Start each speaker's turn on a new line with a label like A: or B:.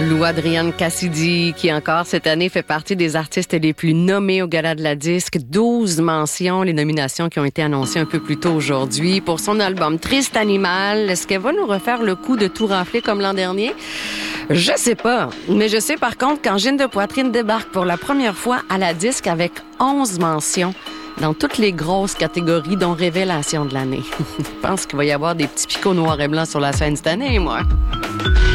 A: Lou Adrienne Cassidy, qui encore cette année fait partie des artistes les plus nommés au Gala de la Disque. 12 mentions, les nominations qui ont été annoncées un peu plus tôt aujourd'hui pour son album Triste Animal. Est-ce qu'elle va nous refaire le coup de tout rafler comme l'an dernier? Je sais pas. Mais je sais par contre qu'Angine de Poitrine débarque pour la première fois à la Disque avec 11 mentions dans toutes les grosses catégories, dont Révélation de l'année. Je pense qu'il va y avoir des petits picots noirs et blancs sur la scène cette année, moi.